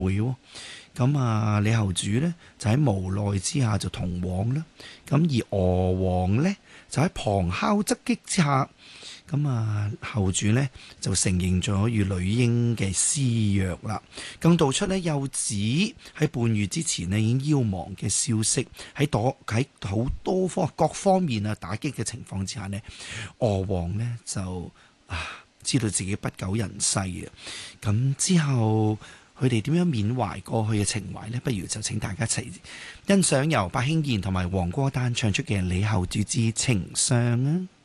會喎。咁啊，李後主呢，就喺無奈之下就同往啦。咁而娥皇呢，就喺旁敲側擊之下，咁啊後主呢，就承認咗與女嬰嘅私約啦。更道出呢，幼子喺半月之前呢已經夭亡嘅消息，喺好多各方面啊打擊嘅情況之下呢，娥皇呢，就知道自己不久人世啊。咁之後佢哋點樣緬懷過去嘅情懷呢？不如就請大家一齊欣賞由白興賢同埋黃歌丹唱出嘅《李後主之情傷》啊！